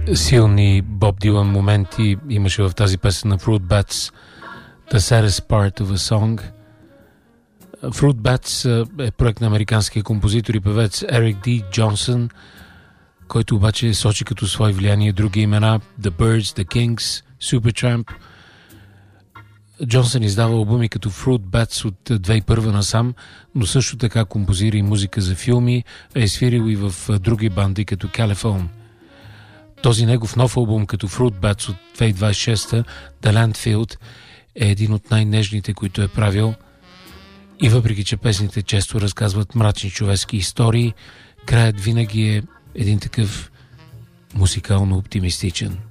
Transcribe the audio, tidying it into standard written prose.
Силни Боб Дилан моменти имаше в тази песен на Fruit Bats, The Saddest Part of a Song. Fruit Bats е проект на американския композитор и певец Ерик Ди Джонсън, който обаче сочи като свое влияние други имена: The Byrds, The Kings, Supertramp. Джонсън издава албуми като Fruit Bats от 2001 насам, но също така композира и музика за филми, а е свирил и в други банди като Caliphone. Този негов нов албум като Fruit Bats от 2026, The Landfield, е един от най-нежните, които е правил. И въпреки че песните често разказват мрачни човешки истории, краят винаги е един такъв музикално оптимистичен.